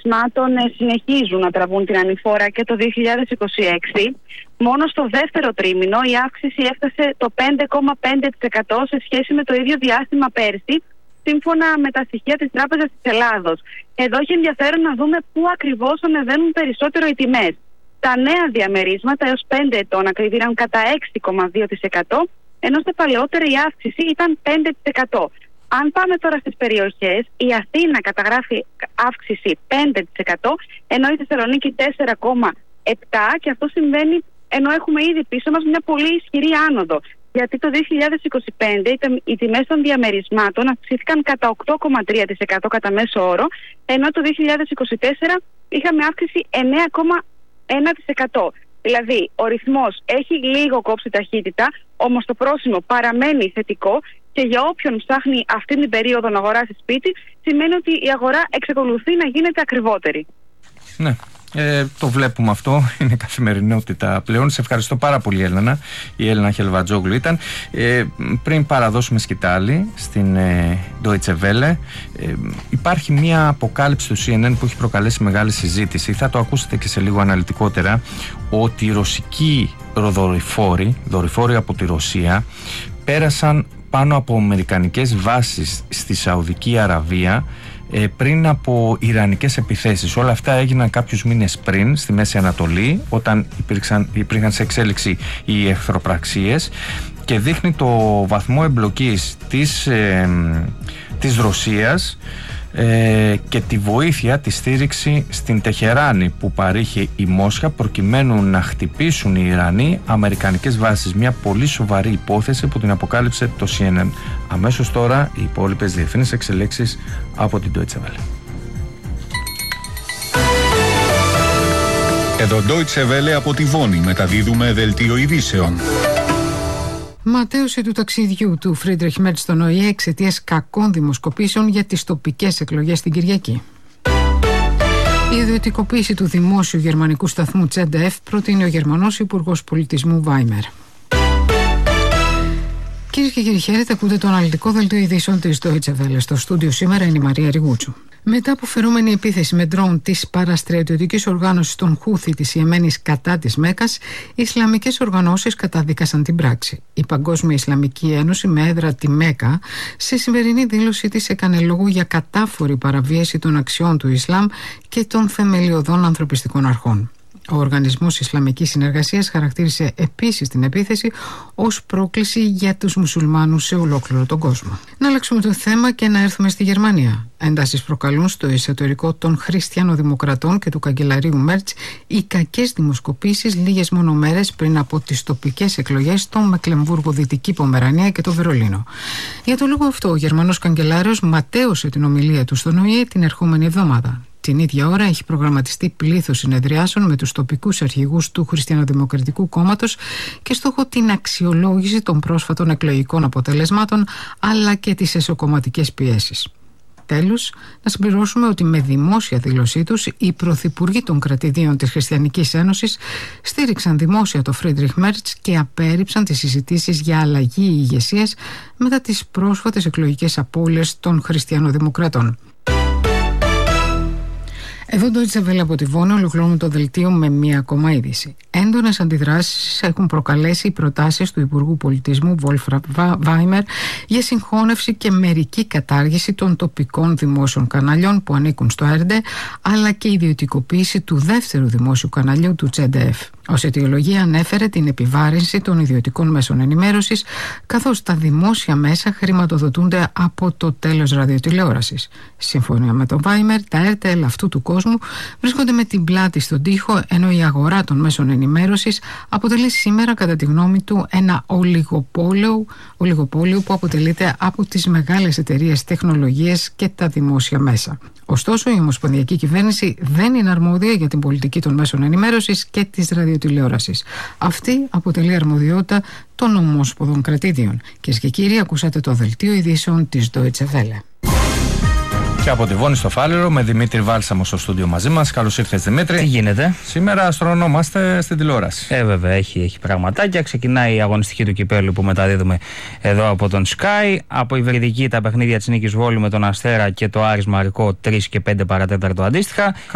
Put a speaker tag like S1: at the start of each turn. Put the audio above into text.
S1: διαμερισμάτων συνεχίζουν να τραβούν την ανηφόρα και το 2026. Μόνο στο δεύτερο τρίμηνο η αύξηση έφτασε το 5,5% σε σχέση με το ίδιο διάστημα πέρσι, σύμφωνα με τα στοιχεία της Τράπεζας της Ελλάδος. Εδώ έχει ενδιαφέρον να δούμε πού ακριβώς ανεβαίνουν περισσότερο οι τιμές. Τα νέα διαμερίσματα έως 5 ετών ακριβήραν κατά 6,2%, ενώ στα παλαιότερα η αύξηση ήταν 5%. Αν πάμε τώρα στις περιοχές, η Αθήνα καταγράφει αύξηση 5%, ενώ η Θεσσαλονίκη 4,7%, και αυτό συμβαίνει ενώ έχουμε ήδη πίσω μας μια πολύ ισχυρή άνοδο. Γιατί το 2025 οι τιμές των διαμερισμάτων αυξήθηκαν κατά 8,3% κατά μέσο όρο, ενώ το 2024 είχαμε αύξηση 9,1%. Δηλαδή, ο ρυθμός έχει λίγο κόψει ταχύτητα, όμως το πρόσημο παραμένει θετικό και για όποιον ψάχνει αυτή την περίοδο να αγοράσει σπίτι, σημαίνει ότι η αγορά εξακολουθεί να γίνεται ακριβότερη.
S2: Ναι. Το βλέπουμε αυτό, είναι καθημερινότητα πλέον. Σε ευχαριστώ πάρα πολύ, Έλενα. Η Έλενα Χελβατζόγλου ήταν. Πριν παραδώσουμε σκητάλη στην Deutsche Welle, υπάρχει μια αποκάλυψη του CNN που έχει προκαλέσει μεγάλη συζήτηση. Θα το ακούσετε και σε λίγο αναλυτικότερα, ότι οι ρωσικοί δορυφόροι από τη Ρωσία πέρασαν πάνω από αμερικανικές βάσεις στη Σαουδική Αραβία πριν από ιρανικές επιθέσεις. Όλα αυτά έγιναν κάποιους μήνες πριν στη Μέση Ανατολή, όταν υπήρχαν σε εξέλιξη οι εχθροπραξίες, και δείχνει το βαθμό εμπλοκής της Ρωσίας και τη βοήθεια, τη στήριξη στην Τεχεράνη που παρήχε η Μόσχα προκειμένου να χτυπήσουν οι Ιρανοί αμερικανικές βάσεις. Μια πολύ σοβαρή υπόθεση που την αποκάλυψε το CNN. Αμέσως τώρα οι υπόλοιπες διεθνείς εξελίξεις από την Deutsche Welle.
S3: Εδώ Deutsche Welle από τη Βόνη μεταδίδουμε δελτίο ειδήσεων.
S4: Ματέωση του ταξιδιού του Φρίντριχ Μέρτς στον ΟΗΕ εξαιτίας κακών δημοσκοπήσεων για τις τοπικές εκλογές την Κυριακή. Η ιδιωτικοποίηση του δημόσιου γερμανικού σταθμού ZDF προτείνει ο Γερμανός Υπουργός Πολιτισμού Βάιμερ. Κυρίες και κύριοι, χαίρετε, ακούτε το αναλυτικό δελτίο ειδήσεων της Deutsche Welle. Στο στούντιο σήμερα είναι η Μαρία Ριγούτσου. Μετά από φερόμενη επίθεση με ντρόουν της παραστρατιωτικής οργάνωσης των Χούθη της Ιεμένης κατά της Μέκας, οι Ισλαμικές οργανώσεις καταδίκασαν την πράξη. Η Παγκόσμια Ισλαμική Ένωση, με έδρα τη Μέκα, σε σημερινή δήλωσή της έκανε λόγο για κατάφορη παραβίαση των αξιών του Ισλάμ και των θεμελιωδών ανθρωπιστικών αρχών. Ο Οργανισμός Ισλαμικής Συνεργασίας χαρακτήρισε επίσης την επίθεση ως πρόκληση για τους μουσουλμάνους σε ολόκληρο τον κόσμο. Να αλλάξουμε το θέμα και να έρθουμε στη Γερμανία. Έντασεις προκαλούν στο εσωτερικό των χριστιανοδημοκρατών και του καγκελαρίου Μέρτς οι κακές δημοσκοπήσεις λίγες μόνο μέρες πριν από τις τοπικές εκλογές στο Μεκλεμβούργο, Δυτική Πομερανία και το Βερολίνο. Για τον λόγο αυτό, ο Γερμανός καγκελάριος ματέωσε την ομιλία του στον ΟΗΕ την ερχόμενη εβδομάδα. Την ίδια ώρα έχει προγραμματιστεί πλήθος συνεδριάσεων με τους τοπικούς αρχηγούς του Χριστιανοδημοκρατικού Κόμματος και στόχο την αξιολόγηση των πρόσφατων εκλογικών αποτελεσμάτων αλλά και τις εσωκομματικές πιέσεις. Τέλος, να συμπληρώσουμε ότι με δημόσια δήλωσή τους οι πρωθυπουργοί των κρατηδίων της Χριστιανικής Ένωσης στήριξαν δημόσια το Φρίντριχ Μέρτς και απέρριψαν τις συζητήσεις για αλλαγή ηγεσίας μετά τις πρόσφατες εκλογικές απώλειες των χριστιανοδημοκρατών. Εδώ το Deutsche Welle από τη Βόνη ολοκληρώνουμε το δελτίο με μία ακόμα είδηση. Έντονες αντιδράσεις έχουν προκαλέσει οι προτάσεις του Υπουργού Πολιτισμού Wolfram Weimer για συγχώνευση και μερική κατάργηση των τοπικών δημόσιων καναλιών που ανήκουν στο ARD, αλλά και ιδιωτικοποίηση του δεύτερου δημόσιου καναλιού του ZDF. Ως αιτιολογία ανέφερε την επιβάρυνση των ιδιωτικών μέσων ενημέρωσης, καθώς τα δημόσια μέσα χρηματοδοτούνται από το τέλος ραδιοτηλεόρασης. Σύμφωνα με τον Βάιμερ, τα RTL αυτού του κόσμου βρίσκονται με την πλάτη στον τοίχο, ενώ η αγορά των μέσων ενημέρωσης αποτελεί σήμερα, κατά τη γνώμη του, ένα ολιγοπόλιο που αποτελείται από τις μεγάλες εταιρείες τεχνολογίας και τα δημόσια μέσα. Ωστόσο, η Ομοσπονδιακή Κυβέρνηση δεν είναι αρμόδια για την πολιτική των μέσων ενημέρωσης και της ραδιοτηλεόρασης. Αυτή αποτελεί αρμοδιότητα των ομόσπονδων κρατήδιων. Κυρίες και κύριοι, ακούσατε το δελτίο ειδήσεων της Deutsche Welle.
S2: Και από τη Βόνη στο Φάληρο, με Δημήτρη Βάλσαμο στο στούντιο μαζί μας. Καλώς ήρθες, Δημήτρη.
S5: Τι γίνεται?
S2: Σήμερα αστρονόμαστε στην τηλεόραση.
S5: Βέβαια, έχει πραγματάκια. Ξεκινάει η αγωνιστική του κυπέλλου που μεταδίδουμε εδώ από τον Sky. Από Υβριδική τα παιχνίδια της Νίκης Βόλου με τον Αστέρα και το Άρης Μαρικό 3 και 5 παρατέταρτο αντίστοιχα.